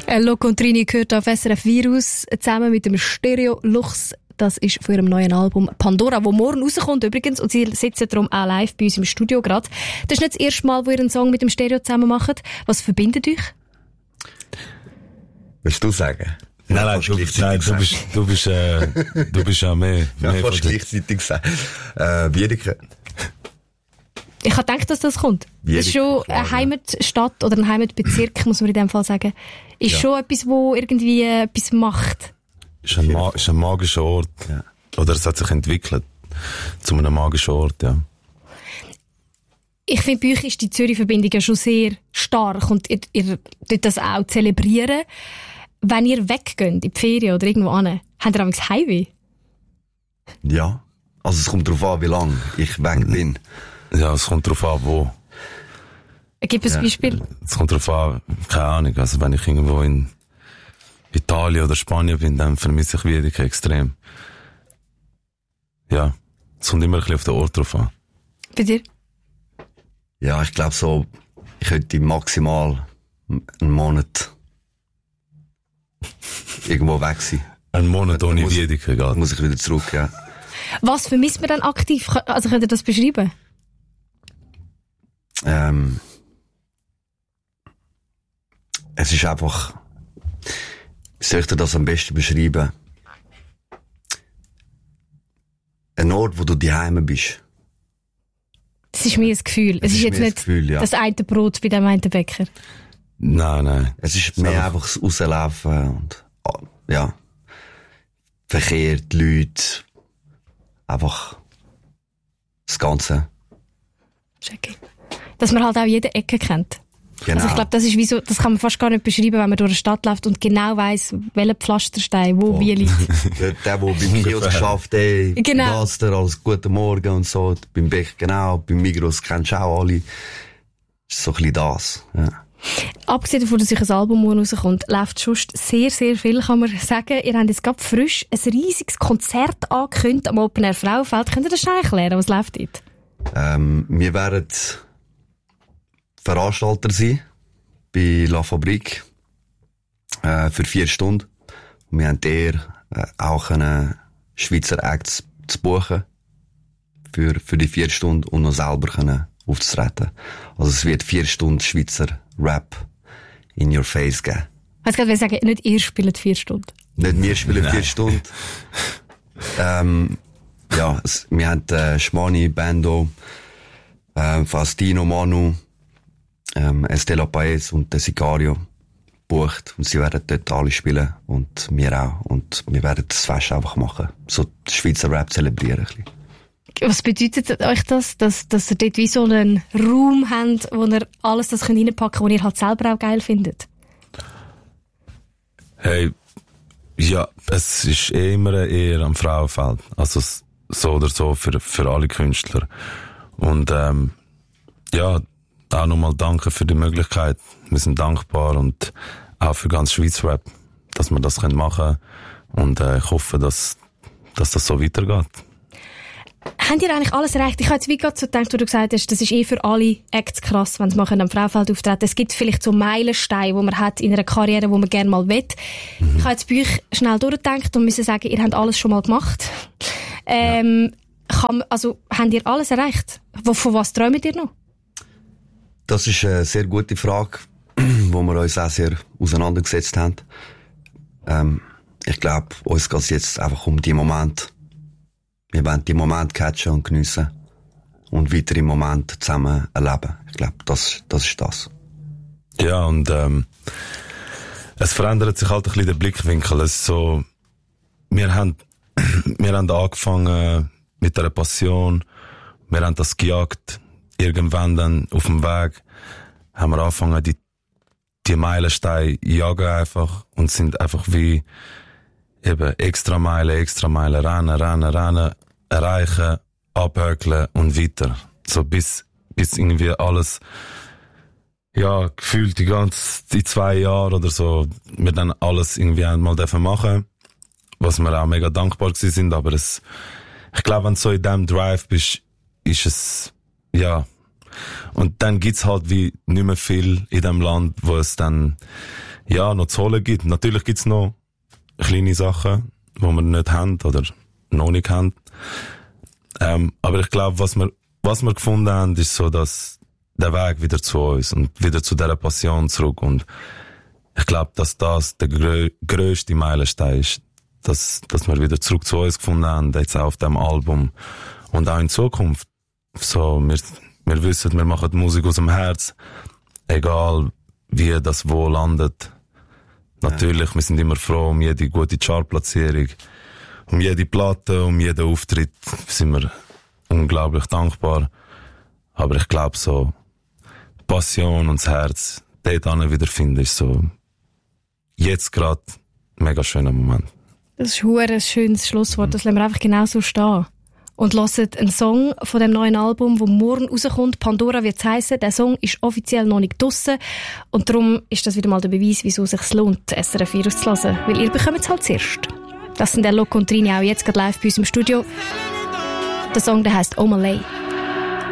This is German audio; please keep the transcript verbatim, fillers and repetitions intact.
Locontrini gehört auf S R F Virus zusammen mit dem Stereo Luchs. Das ist von ihrem neuen Album Pandora, das morgen rauskommt übrigens. Und sie sitzen darum auch live bei uns im Studio gerade. Das ist nicht das erste Mal, wo ihr einen Song mit dem Stereo zusammen macht. Was verbindet euch? Willst du sagen? Nein, nein, du, nein, du bist, du bist, äh, du bist ja mehr, ja, mehr fast gleichzeitig gesagt. Äh, Wiedeke. Ich habe gedacht, dass das kommt. Wiedeke, das ist schon klar, eine Heimatstadt oder ein Heimatbezirk, muss man in dem Fall sagen. Ist ja. schon etwas, wo irgendwie äh, etwas macht. Ist ein, Ma- ist ein magischer Ort. Ja. Oder es hat sich entwickelt zu einem magischen Ort, ja. Ich finde, bei euch ist die Zürich-Verbindung ja schon sehr stark und ihr, ihr tut das auch zelebrieren. Wenn ihr weggeht in die Ferien oder irgendwo hin, habt ihr amigs Heimweh? Ja. Also es kommt darauf an, wie lange ich weg bin. Ja, es kommt darauf an, wo. Gib ein Ja. Beispiel. Es kommt darauf an, keine Ahnung. Also wenn ich irgendwo in Italien oder Spanien bin, dann vermisse ich Wiedeke extrem. Ja. Es kommt immer ein bisschen auf den Ort drauf an. Bei dir? Ja, ich glaube so, ich könnte maximal einen Monat irgendwo weg sein. Ein Monat ohne muss, Wiedeke geht. muss ich wieder zurück, ja. Was vermisst man dann aktiv? Also könnt ihr das beschreiben? Ähm, es ist einfach, wie soll ich dir das am besten beschreiben? Ein Ort, wo du daheim bist. Das ist mir ein Gefühl. Es, Es ist ist jetzt mir nicht das Gefühl, ja. das eine Brot bei dem einen Bäcker. Nein, nein. Es ist mehr einfach das Rauslaufen und, ja, Verkehr, die Leute, einfach das Ganze. Check. Dass man halt auch jede Ecke kennt. Genau. Also ich glaube, das ist wie so, das kann man fast gar nicht beschreiben, wenn man durch eine Stadt läuft und genau weiss, welcher Pflasterstein wo Voll. wie liegt. Der, der, der beim Kiosk schafft, ey, Genau. was der, alles guten Morgen und so. Beim Bäcker genau, beim Migros kennst du auch alle. Das ist so ein bisschen das, ja. Abgesehen davon, dass euch ein Album morgen rauskommt, läuft schon sehr, sehr viel, kann man sagen. Ihr habt jetzt gerade frisch ein riesiges Konzert angekündigt am Open Air Frauenfeld. Könnt ihr das schnell erklären? Was läuft dort? Ähm, wir werden Veranstalter sein bei La Fabrique äh, für vier Stunden. Und wir haben der äh, auch einen Schweizer Acts zu buchen für, für die vier Stunden und noch selber können aufzutreten. Also es wird vier Stunden Schweizer Rap in your face geben. Ich wollte gerade sagen, nicht ihr spielt vier Stunden. Nicht wir spielen vier Stunden. Ähm, ja, es, wir haben äh, Schmani, Bando, äh, Faustino, Manu, ähm, Estela Paez und der Sicario bucht. Und sie werden dort alle spielen. Und wir auch. Und wir werden das Fest einfach machen. So den Schweizer Rap zelebrieren ein bisschen. Was bedeutet euch das, dass, dass ihr dort wie so einen Raum habt, wo ihr alles das könnt reinpacken könnt, was ihr halt selber auch geil findet? Hey, ja, es ist eh immer eher am Frauenfeld. Also so oder so für, für alle Künstler. Und ähm, ja, auch nochmal danke für die Möglichkeit. Wir sind dankbar und auch für ganz Schweiz Rap, dass wir das machen können. Und äh, ich hoffe, dass, dass das so weitergeht. Habt ihr eigentlich alles erreicht? Ich habe jetzt wie gerade so gedacht, wo du gesagt hast, das ist eh für alle Acts krass, wenn sie mal am Frauenfeld auftreten. Es gibt vielleicht so Meilensteine, die man hat in einer Karriere, die man gerne mal will. Mhm. Ich habe jetzt bei euch schnell durchgedacht und müssen sagen, ihr habt alles schon mal gemacht. Ähm, ja. kann, also, habt ihr alles erreicht? Wo, von was träumt ihr noch? Das ist eine sehr gute Frage, wo wir uns auch sehr auseinandergesetzt haben. Ähm, ich glaube, uns geht es jetzt einfach um die Momente. Wir wollen die Momente catchen und geniessen und weitere Momente zusammen erleben. Ich glaube, das, das ist das. Ja, und ähm, es verändert sich halt ein bisschen der Blickwinkel. Es ist so, wir haben, wir haben angefangen mit einer Passion, wir haben das gejagt. Irgendwann dann auf dem Weg haben wir angefangen, die, die Meilensteine jagen einfach und sind einfach wie eben extra Meilen, extra Meilen, rennen, rennen, rennen, erreichen, abhökeln und weiter. So bis, bis irgendwie alles, ja, gefühlt die ganze, die zwei Jahre oder so, wir dann alles irgendwie einmal dürfen machen, was wir auch mega dankbar gewesen sind, aber es, ich glaube, wenn du so in diesem Drive bist, ist es, ja, und dann gibt's halt wie nicht mehr viel in dem Land, wo es dann ja, noch zu holen gibt. Natürlich gibt's noch kleine Sachen, die wir nicht haben oder noch nicht haben. Ähm, aber ich glaube, was wir, was wir gefunden haben, ist so, dass der Weg wieder zu uns und wieder zu dieser Passion zurück. Und ich glaube, dass das der grö- grösste Meilenstein ist, dass, dass wir wieder zurück zu uns gefunden haben, jetzt auch auf dem Album. Und auch in Zukunft. So, wir, wir wissen, wir machen die Musik aus dem Herz. Egal, wie das wo landet. Natürlich, ja. Wir sind immer froh um jede gute Chartplatzierung. Um jede Platte, um jeden Auftritt sind wir unglaublich dankbar. Aber ich glaube so, Passion und das Herz, dort an wiederfinden, ist so, jetzt gerade ein mega schöner Moment. Das ist ein schönes Schlusswort, das lassen wir einfach genau so stehen. Und hört einen Song von dem neuen Album, das morgen rauskommt. Pandora wird es heissen. Der Song ist offiziell noch nicht draussen. Und darum ist das wieder mal der Beweis, wieso es sich lohnt, S R F vier auszulassen. Weil ihr bekommt es halt zuerst. Das sind der Loco und Trini auch jetzt gerade live bei uns im Studio. Der Song, der heisst Omalay.